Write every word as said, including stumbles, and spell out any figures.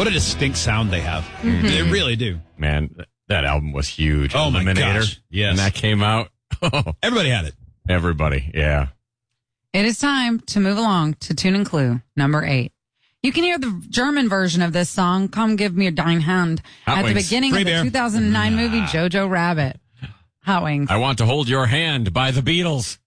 What a distinct sound they have. Mm-hmm. They really do. Man, that album was huge. Oh, Eliminator. my gosh. Yes. And that came out. Everybody had it. Everybody, yeah. It is time to move along to Tune and Clue, number eight. You can hear the German version of this song, Come Give Me Your Dying Hand, Hot at Wings. the beginning Free of the beer. two thousand nine Nah. movie Jojo Rabbit. Hot Wings. I Want to Hold Your Hand by the Beatles.